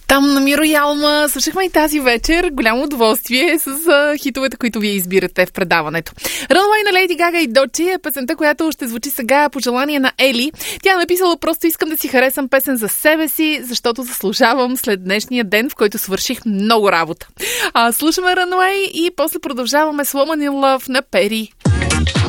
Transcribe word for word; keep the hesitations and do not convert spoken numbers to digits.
Там на Миро Ялма слушахме и тази вечер. Голямо удоволствие с uh, хитовете, които вие избирате в предаването. Runaway на Леди Гага и Дочи е песента, която ще звучи сега по желание на Ели. Тя е написала: просто искам да си харесам песен за себе си, защото заслужавам след днешния ден, в който свърших много работа. А, слушаме Runaway и после продължаваме с Woman in Love на Пери.